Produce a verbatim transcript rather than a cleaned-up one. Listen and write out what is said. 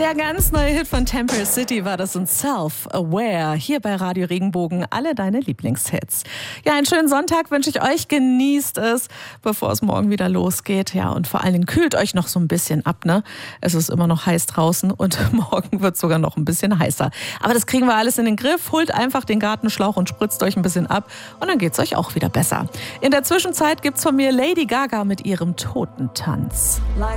Der ganz neue Hit von Temple City war das und Self-Aware. Hier bei Radio Regenbogen alle deine Lieblingshits. Ja, einen schönen Sonntag wünsche ich euch. Genießt es, bevor es morgen wieder losgeht. Ja, und vor allen Dingen kühlt euch noch so ein bisschen ab, ne? Es ist immer noch heiß draußen und morgen wird es sogar noch ein bisschen heißer. Aber das kriegen wir alles in den Griff. Holt einfach den Gartenschlauch und spritzt euch ein bisschen ab und dann geht's euch auch wieder besser. In der Zwischenzeit gibt's von mir Lady Gaga mit ihrem Totentanz.